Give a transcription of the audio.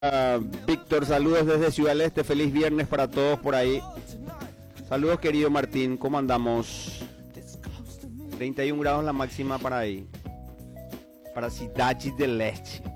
Víctor, saludos desde Ciudad del Este, feliz viernes para todos por ahí. Saludos querido Martín, ¿cómo andamos? 31 grados la máxima para ahí, para Ciudad del Este.